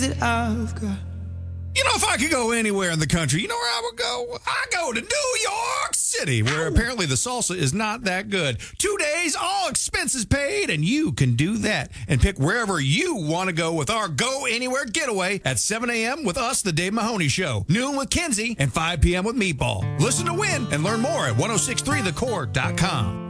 that I've got. You know, if I could go anywhere in the country, you know where I would go? I go to New York City, where apparently the salsa is not that good. 2 days, all expenses paid, and you can do that and pick wherever you want to go with our Go Anywhere getaway at 7 a.m. with us, The Dave Mahoney Show, noon with Kenzie, and 5 p.m. with Meatball. Listen to win and learn more at 1063thecore.com.